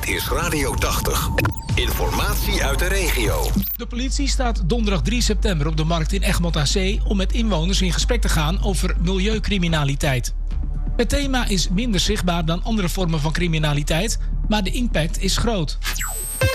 Dit is Radio 80. Informatie uit de regio. De politie staat donderdag 3 september op de markt in Egmond aan Zee om met inwoners in gesprek te gaan over milieucriminaliteit. Het thema is minder zichtbaar dan andere vormen van criminaliteit, maar de impact is groot.